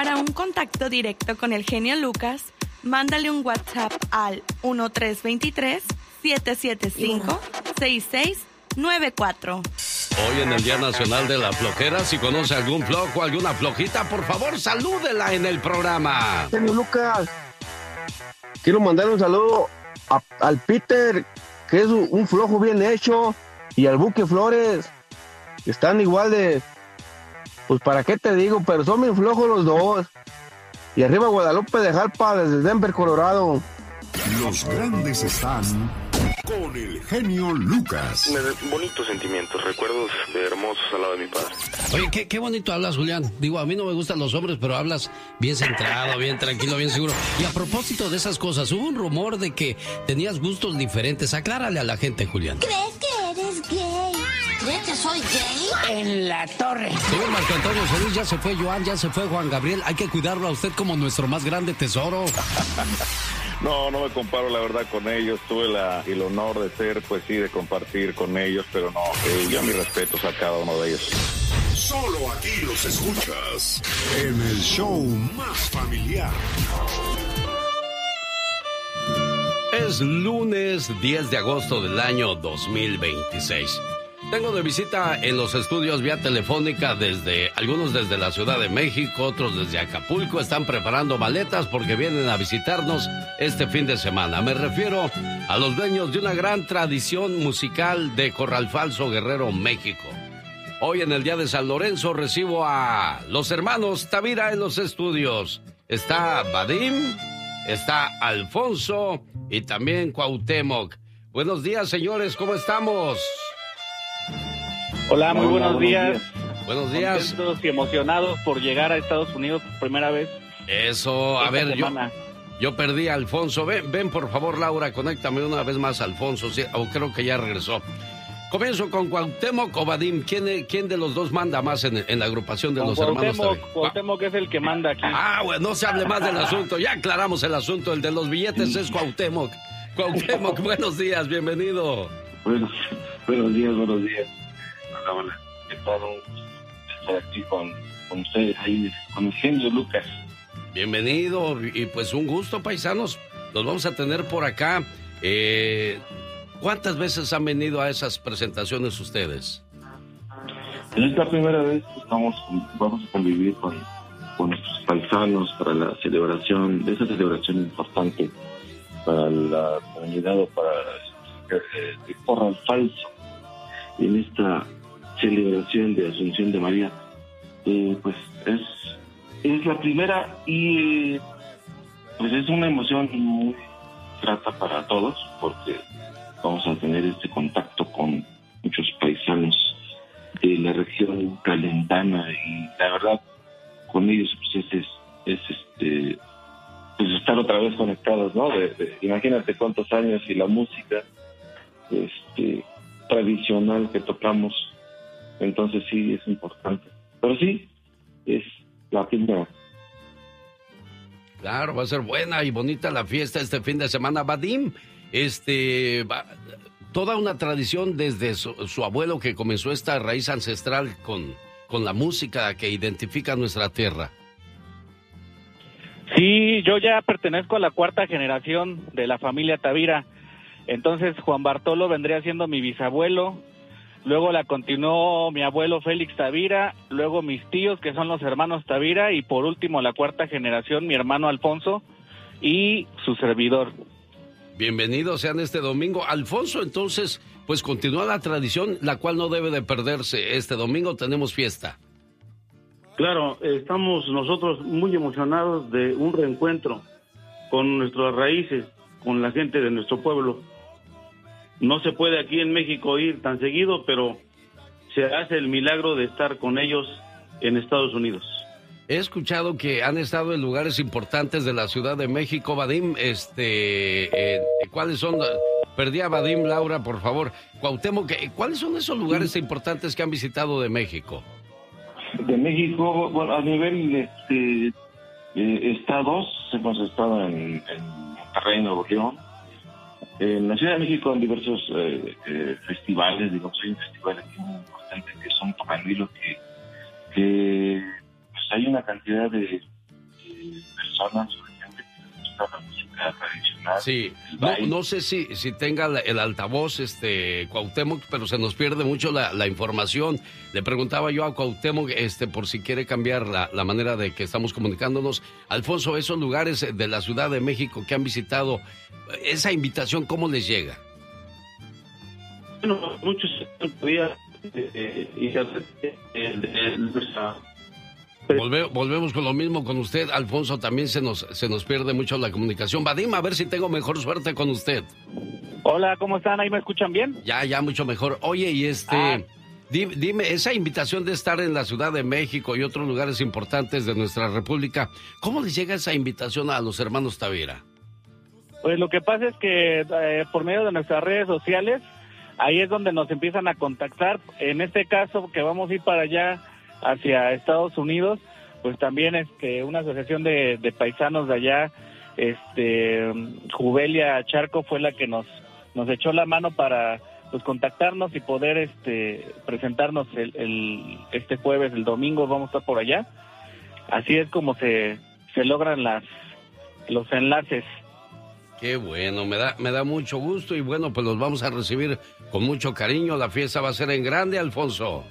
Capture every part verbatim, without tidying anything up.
Para un contacto directo con el genio Lucas, mándale un WhatsApp al uno tres dos tres, siete siete cinco, seis seis nueve cuatro. Hoy en el Día Nacional de la Flojera, si conoce algún flojo o alguna flojita, por favor, salúdela en el programa. Genio Lucas, quiero mandar un saludo a, al Peter, que es un, un flojo bien hecho, y al Buque Flores, que están igual de... Pues para qué te digo, pero son bien flojos los dos. Y arriba Guadalupe de Jalpa desde Denver, Colorado. Los grandes están con el genio Lucas. Me, bonitos sentimientos, recuerdos de hermosos al lado de mi padre. Oye, qué, qué bonito hablas, Julián. Digo, a mí no me gustan los hombres, pero hablas bien centrado, bien tranquilo, bien seguro. Y a propósito de esas cosas, hubo un rumor de que tenías gustos diferentes. Aclárale a la gente, Julián. ¿Crees que eres gay? ¿Crees que soy gay? En la torre. Señor Marco Antonio Solís, ya se fue Joan, ya se fue Juan Gabriel. Hay que cuidarlo a usted como nuestro más grande tesoro. No, no me comparo la verdad con ellos. Tuve la, el honor de ser, pues sí, de compartir con ellos, pero no, eh, yo mis respetos a cada uno de ellos. Solo aquí los escuchas en el show más familiar. Es lunes diez de agosto del año dos mil veintiséis. Tengo de visita en los estudios vía telefónica desde algunos desde la Ciudad de México, otros desde Acapulco. Están preparando maletas porque vienen a visitarnos este fin de semana. Me refiero a los dueños de una gran tradición musical de Corral Falso, Guerrero, México. Hoy en el Día de San Lorenzo recibo a los hermanos Tavira en los estudios. Está Vadim, está Alfonso y también Cuauhtémoc. Buenos días, señores, ¿cómo estamos? Hola, muy buenos días. Buenos días. Contentos y emocionados por llegar a Estados Unidos por primera vez. Eso, a ver, yo, yo perdí a Alfonso. Ven, ven, por favor, Laura, conéctame una vez más a Alfonso, sí, o creo que ya regresó. Comienzo con Cuauhtémoc o Vadim. ¿Quién, ¿Quién de los dos manda más en, en la agrupación de con los Cuauhtémoc, hermanos? Cuauhtémoc es el que manda aquí. Ah, bueno, no se hable más del asunto. Ya aclaramos el asunto. El de los billetes es Cuauhtémoc. Cuauhtémoc, buenos días, bienvenido. Buenos, buenos días, buenos días. Hola, hola. ¿Qué tal? Un gusto estar aquí con, con ustedes ahí, con el genio Lucas. Bienvenido y pues un gusto, paisanos. Los vamos a tener por acá. Eh, ¿Cuántas veces han venido a esas presentaciones ustedes? Es la primera vez que estamos, vamos a convivir con, con nuestros paisanos para la celebración, de esa celebración importante para la comunidad o para el Corral Falso. En esta celebración de Asunción de María, eh, pues es, es la primera y pues es una emoción muy grata para todos porque vamos a tener este contacto con muchos paisanos de la región calentana y la verdad con ellos pues es, es, es este pues estar otra vez conectados, ¿no? De, de, imagínate cuántos años y la música este tradicional que tocamos, entonces sí es importante, pero sí es la primera. Claro, va a ser buena y bonita la fiesta este fin de semana. Vadim, este, va, toda una tradición desde su, su abuelo que comenzó esta raíz ancestral con, con la música que identifica nuestra tierra. Sí, yo ya pertenezco a la cuarta generación de la familia Tavira. Entonces Juan Bartolo vendría siendo mi bisabuelo, luego la continuó mi abuelo Félix Tavira, luego mis tíos que son los hermanos Tavira y por último la cuarta generación mi hermano Alfonso y su servidor. Bienvenidos sean este domingo. Alfonso, entonces, pues continúa la tradición, la cual no debe de perderse. Este domingo tenemos fiesta. Claro, estamos nosotros muy emocionados de un reencuentro con nuestras raíces, con la gente de nuestro pueblo. No se puede aquí en México ir tan seguido, pero se hace el milagro de estar con ellos en Estados Unidos. He escuchado que han estado en lugares importantes de la Ciudad de México, Vadim. Este, eh, ¿cuáles son? Perdí a Vadim, Laura, por favor. Cuauhtémoc, ¿cuáles son esos lugares importantes que han visitado de México? De México, bueno, a nivel este, eh, estados, hemos estado en, en Monterrey, Nuevo León. En la Ciudad de México en diversos eh, eh, festivales, digamos, hay un festival aquí muy importante que son Tocanilo, que, que pues hay una cantidad de, de personas, de gente que les gusta la música tradicional. Sí, no, no sé si, si tenga el altavoz, este, Cuauhtémoc, pero se nos pierde mucho la, la información. Le preguntaba yo a Cuauhtémoc, este, por si quiere cambiar la, la manera de que estamos comunicándonos. Alfonso, esos lugares de la Ciudad de México que han visitado, esa invitación, ¿cómo les llega? Bueno, muchos podían eh, ir a nuestra... Volve, volvemos con lo mismo con usted, Alfonso, también se nos, se nos pierde mucho la comunicación. Vadim, a ver si tengo mejor suerte con usted. Hola, ¿cómo están? ¿Ahí me escuchan bien? Ya, ya, mucho mejor. Oye, y este, ah. dime, dime, esa invitación de estar en la Ciudad de México y otros lugares importantes de nuestra república, ¿cómo les llega esa invitación a los hermanos Tavira? Pues lo que pasa es que eh, por medio de nuestras redes sociales, ahí es donde nos empiezan a contactar. En este caso, que vamos a ir para allá, hacia Estados Unidos, pues también es que una asociación de, de paisanos de allá, este, Jubelia Charco, fue la que nos nos echó la mano para pues contactarnos y poder este presentarnos el, el este jueves, el domingo vamos a estar por allá. Así es como se se logran las los enlaces. Qué bueno, me da me da mucho gusto y bueno, pues los vamos a recibir con mucho cariño. La fiesta va a ser en grande, Alfonso.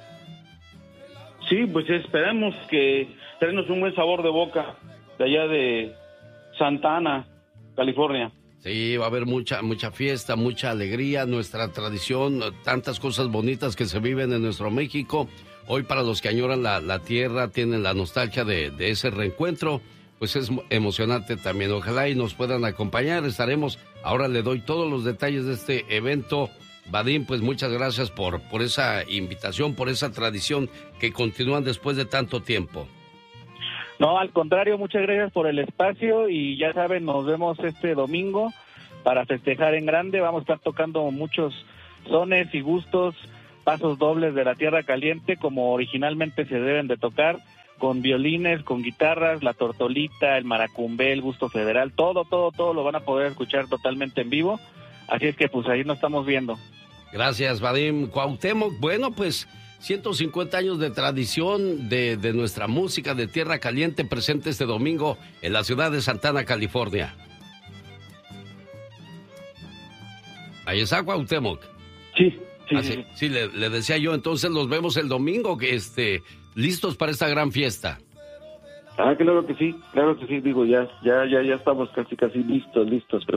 Sí, pues esperemos que tenemos un buen sabor de boca de allá de Santa Ana, California. Sí, va a haber mucha mucha fiesta, mucha alegría, nuestra tradición, tantas cosas bonitas que se viven en nuestro México. Hoy para los que añoran la, la tierra, tienen la nostalgia de, de ese reencuentro, pues es emocionante también. Ojalá y nos puedan acompañar, estaremos. Ahora le doy todos los detalles de este evento. Vadim, pues muchas gracias por, por esa invitación, por esa tradición que continúan después de tanto tiempo. No, al contrario, muchas gracias por el espacio y ya saben, nos vemos este domingo para festejar en grande. Vamos a estar tocando muchos sones y gustos, pasos dobles de la Tierra Caliente como originalmente se deben de tocar, con violines, con guitarras, la tortolita, el maracumbé, el gusto federal, todo, todo, todo lo van a poder escuchar totalmente en vivo. Así es que pues ahí nos estamos viendo. Gracias, Vadim. Cuauhtémoc, bueno, pues ciento cincuenta años de tradición de, de nuestra música de Tierra Caliente presente este domingo en la ciudad de Santa Ana, California. Ahí está Cuauhtémoc. Sí, sí, ah, sí, sí. sí le, le decía yo, entonces los vemos el domingo, que este, listos para esta gran fiesta. Ah, claro que sí, claro que sí, digo, ya, ya, ya, ya estamos casi, casi listos, listos.